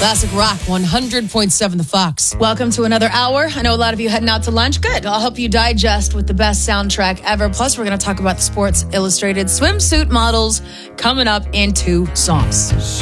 Classic Rock 100.7 The Fox. Welcome to another hour. I know a lot of you heading out to lunch. Good. I'll help you digest with the best soundtrack ever. Plus, we're going to talk about the Sports Illustrated swimsuit models coming up in 2 songs.